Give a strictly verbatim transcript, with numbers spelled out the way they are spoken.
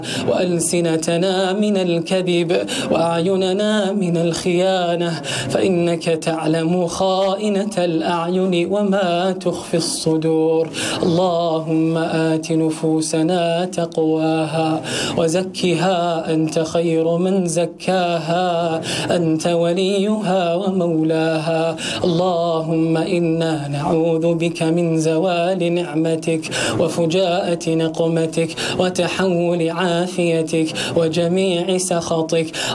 وألسنتنا من الكذب وأعيننا من الخيانة، فإنك تعلم خائنة الأعين وما تخفي الصدور. اللهم آت نفوسنا تقواها وزكها أنت خير من زكاها، أنت وليها ومولاها. اللهم إنا نعوذ بك من زوال نعمتك وفجاءة نقمتك وتحول عافيتك وجميع سخطك.